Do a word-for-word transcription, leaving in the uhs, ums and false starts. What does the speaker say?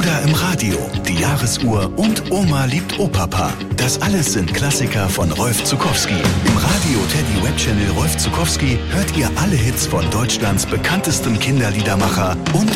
oder im Radio, die Jahresuhr und Oma liebt Opapa. Das alles sind Klassiker von Rolf Zuckowski. Im Radio Teddy Web Channel Rolf Zuckowski hört ihr alle Hits von Deutschlands bekanntestem Kinderliedermacher und